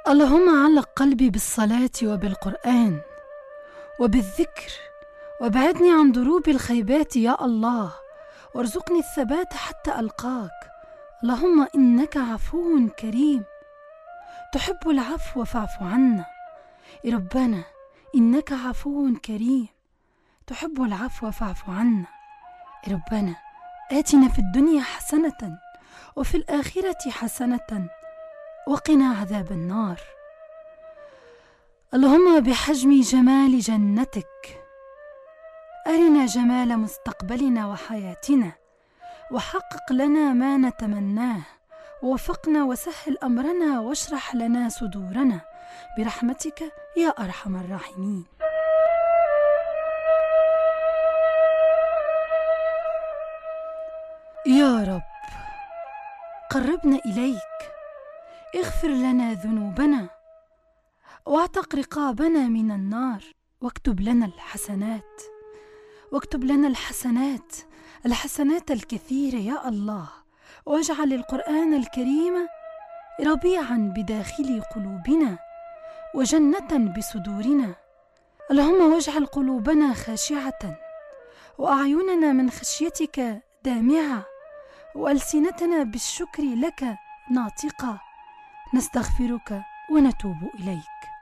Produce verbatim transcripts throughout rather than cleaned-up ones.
اللهم علق قلبي بالصلاة وبالقرآن وبالذكر، وابعدني عن دروب الخيبات يا الله، وارزقني الثبات حتى ألقاك. اللهم إنك عفو كريم تحب العفو فاعف عنا. يا ربنا إنك عفو كريم تحب العفو فاعف عنا. يا ربنا آتنا في الدنيا حسنة وفي الآخرة حسنة وقنا عذاب النار. اللهم بحجم جمال جنتك أرنا جمال مستقبلنا وحياتنا، وحقق لنا ما نتمناه، ووفقنا وسهل أمرنا واشرح لنا صدورنا برحمتك يا أرحم الراحمين. يا رب قربنا إليك، اغفر لنا ذنوبنا واعتق رقابنا من النار، واكتب لنا الحسنات واكتب لنا الحسنات الحسنات الكثيرة يا الله، واجعل القرآن الكريم ربيعا بداخل قلوبنا وجنة بصدورنا. اللهم واجعل قلوبنا خاشعة وأعيننا من خشيتك دامعة وألسنتنا بالشكر لك ناطقة. نستغفرك ونتوب إليك.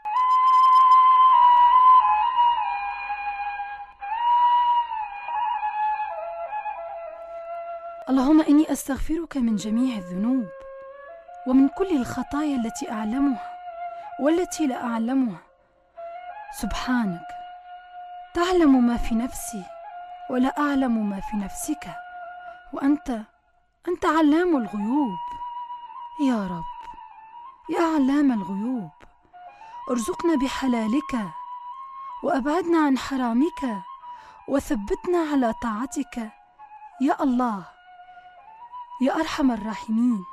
اللهم إني أستغفرك من جميع الذنوب ومن كل الخطايا التي أعلمها والتي لا أعلمها. سبحانك تعلم ما في نفسي ولا أعلم ما في نفسك، وأنت أنت علام الغيوب. يا رب يا علام الغيوب ارزقنا بحلالك وأبعدنا عن حرامك، وثبتنا على طاعتك يا الله يا أرحم الراحمين.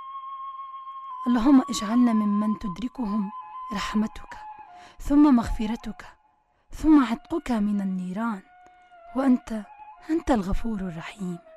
اللهم اجعلنا ممن تدركهم رحمتك ثم مغفرتك ثم عتقك من النيران، وأنت أنت الغفور الرحيم.